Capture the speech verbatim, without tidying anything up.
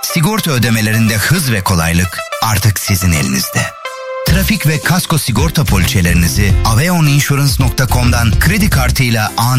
Sigorta ödemelerinde hız ve kolaylık artık sizin elinizde. Trafik ve kasko sigorta poliçelerinizi aveon insurance nokta com'dan kredi kartıyla an